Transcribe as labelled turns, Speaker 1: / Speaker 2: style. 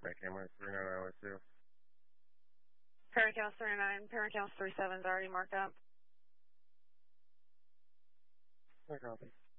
Speaker 1: back camera 39002.
Speaker 2: Parent House 39, Parent House 37 is already marked up.
Speaker 1: No copy.